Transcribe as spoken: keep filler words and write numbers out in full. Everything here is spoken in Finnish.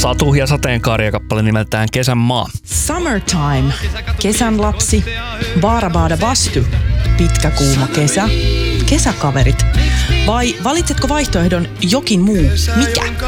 Satu ja sateenkaari ja kappale nimeltään Kesän maa. Summertime, kesän lapsi, Baarabaada Bastu, pitkä kuuma kesä, kesäkaverit. Vai valitsetko vaihtoehdon jokin muu? Mikä?